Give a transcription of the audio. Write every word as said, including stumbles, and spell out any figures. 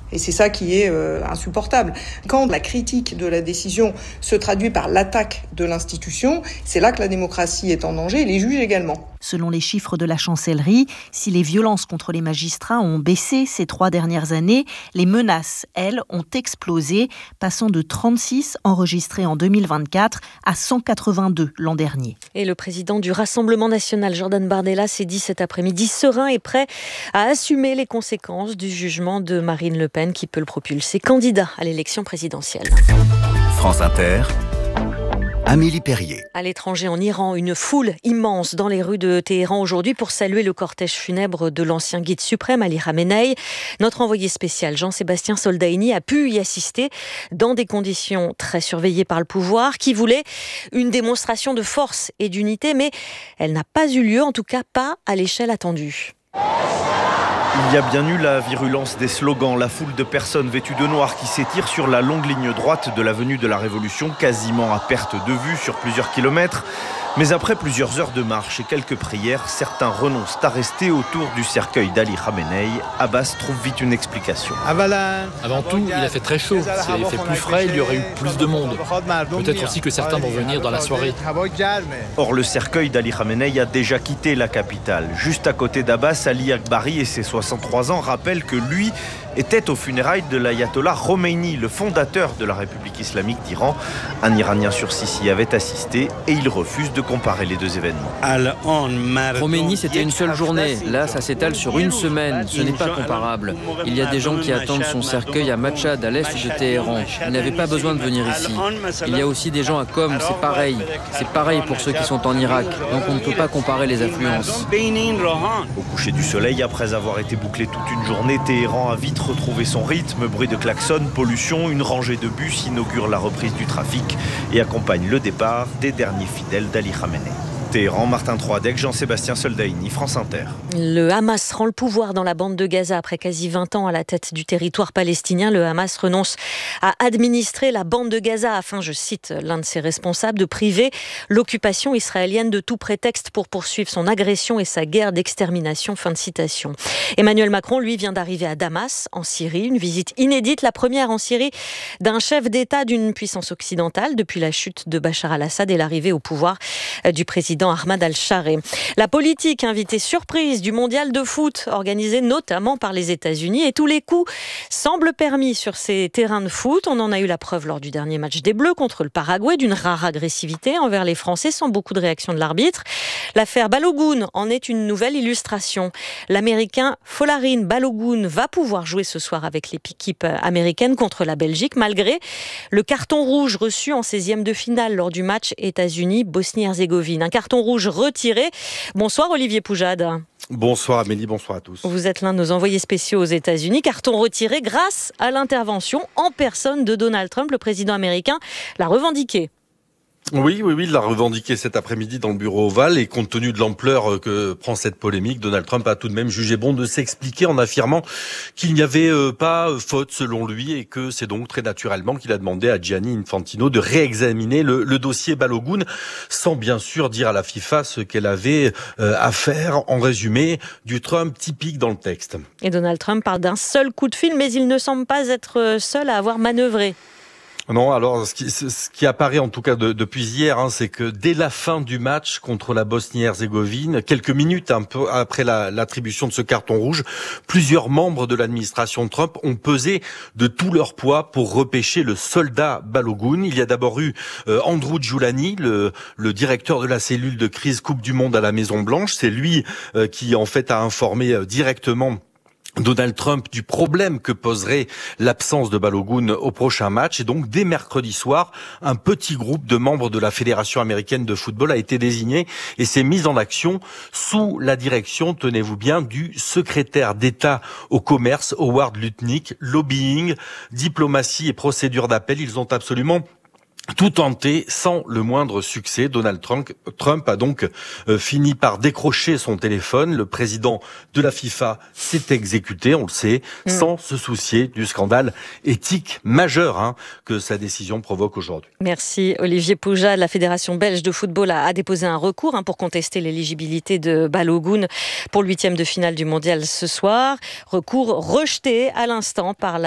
Et c'est ça qui est euh, insupportable. Quand la critique de la décision se traduit par l'attaque de l'institution, c'est là que la démocratie est en danger et les juges également. Selon les chiffres de la chancellerie, si les violences contre les magistrats ont baissé ces trois dernières années, les menaces, elles, ont explosé, passant de trente-six enregistrées en deux mille vingt-quatre à cent quatre-vingt-deux l'an dernier. Et le président du Rassemblement national, Jordan Bardella, s'est dit cet après-midi serein et prêt à assumer les conséquences du jugement de Marine Le Pen qui peut le propulser candidat à l'élection présidentielle. France Inter. Amélie Perrier. À l'étranger, en Iran, une foule immense dans les rues de Téhéran aujourd'hui pour saluer le cortège funèbre de l'ancien guide suprême Ali Khamenei. Notre envoyé spécial Jean-Sébastien Soldaini a pu y assister dans des conditions très surveillées par le pouvoir qui voulait une démonstration de force et d'unité, mais elle n'a pas eu lieu, en tout cas pas à l'échelle attendue. Il y a bien eu la virulence des slogans, la foule de personnes vêtues de noir qui s'étire sur la longue ligne droite de l'avenue de la Révolution, quasiment à perte de vue sur plusieurs kilomètres. Mais après plusieurs heures de marche et quelques prières, certains renoncent à rester autour du cercueil d'Ali Khamenei. Abbas trouve vite une explication. Avant tout, il a fait très chaud. S'il avait fait plus frais, il y aurait eu plus de monde. Peut-être aussi que certains vont venir dans la soirée. Or, le cercueil d'Ali Khamenei a déjà quitté la capitale. Juste à côté d'Abbas, Ali Akbari et ses soixante-trois ans rappellent que lui était aux funérailles de l'ayatollah Khomeini, le fondateur de la République islamique d'Iran. Un Iranien sur six y avait assisté et il refuse de comparer les deux événements. Khomeini, c'était une seule journée. Là, ça s'étale sur une semaine. Ce n'est pas comparable. Il y a des gens qui attendent son cercueil à Machhad, à l'est de Téhéran. Il n'avait pas besoin de venir ici. Il y a aussi des gens à Qom, c'est pareil. C'est pareil pour ceux qui sont en Irak. Donc on ne peut pas comparer les affluences. Au coucher du soleil, après avoir été bouclé toute une journée, Téhéran a vite retrouvé son rythme. Bruit de klaxon, pollution, une rangée de bus inaugure la reprise du trafic et accompagne le départ des derniers fidèles d'Ali Khamenei. Téhéran, Martin Troadec, Jean-Sébastien Soldaini, France Inter. Le Hamas rend le pouvoir dans la bande de Gaza après quasi vingt ans à la tête du territoire palestinien. Le Hamas renonce à administrer la bande de Gaza afin, je cite l'un de ses responsables, de priver l'occupation israélienne de tout prétexte pour poursuivre son agression et sa guerre d'extermination. Fin de citation. Emmanuel Macron, lui, vient d'arriver à Damas, en Syrie. Une visite inédite, la première en Syrie d'un chef d'État d'une puissance occidentale depuis la chute de Bachar al-Assad et l'arrivée au pouvoir du président Ahmad al-Chareh. La politique invitée surprise du mondial de foot organisé notamment par les États-Unis et tous les coups semblent permis sur ces terrains de foot. On en a eu la preuve lors du dernier match des Bleus contre le Paraguay d'une rare agressivité envers les Français sans beaucoup de réaction de l'arbitre. L'affaire Balogun en est une nouvelle illustration. L'Américain Folarin Balogun va pouvoir jouer ce soir avec l'équipe américaine contre la Belgique malgré le carton rouge reçu en seizième de finale lors du match États-Unis-Bosnie-Herzégovine. Un carton rouge retiré. Bonsoir Olivier Poujade. Bonsoir Amélie, bonsoir à tous. Vous êtes l'un de nos envoyés spéciaux aux États-Unis. Carton retiré grâce à l'intervention en personne de Donald Trump. Le président américain l'a revendiqué. Oui, oui, oui, il l'a revendiqué cet après-midi dans le bureau ovale et compte tenu de l'ampleur que prend cette polémique, Donald Trump a tout de même jugé bon de s'expliquer en affirmant qu'il n'y avait pas faute selon lui et que c'est donc très naturellement qu'il a demandé à Gianni Infantino de réexaminer le, le dossier Balogun sans bien sûr dire à la FIFA ce qu'elle avait à faire en résumé du Trump typique dans le texte. Et Donald Trump parle d'un seul coup de fil mais il ne semble pas être seul à avoir manœuvré. Non, alors ce qui, ce qui apparaît en tout cas de, depuis hier, hein, c'est que dès la fin du match contre la Bosnie-Herzégovine, quelques minutes un peu après la, l'attribution de ce carton rouge, plusieurs membres de l'administration Trump ont pesé de tout leur poids pour repêcher le soldat Balogun. Il y a d'abord eu euh, Andrew Giuliani, le, le directeur de la cellule de crise Coupe du Monde à la Maison-Blanche. C'est lui euh, qui en fait a informé euh, directement Donald Trump du problème que poserait l'absence de Balogun au prochain match. Et donc, dès mercredi soir, un petit groupe de membres de la Fédération américaine de football a été désigné et s'est mis en action sous la direction, tenez-vous bien, du secrétaire d'État au commerce, Howard Lutnick. Lobbying, diplomatie et procédure d'appel, ils ont absolument tout tenté sans le moindre succès. Donald Trump, Trump a donc euh, fini par décrocher son téléphone. Le président de la FIFA s'est exécuté, on le sait, mmh. sans se soucier du scandale éthique majeur hein, que sa décision provoque aujourd'hui. Merci Olivier Poujade. La Fédération belge de football a, a déposé un recours hein, pour contester l'éligibilité de Balogun pour le huitième de finale du mondial ce soir. Recours rejeté à l'instant par la